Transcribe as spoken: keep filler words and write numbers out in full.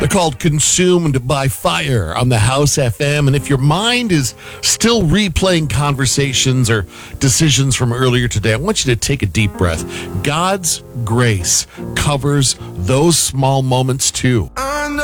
They're called Consumed by Fire on the House F M. And if your mind is still replaying conversations or decisions from earlier today, I want you to take a deep breath. God's grace covers those small moments too.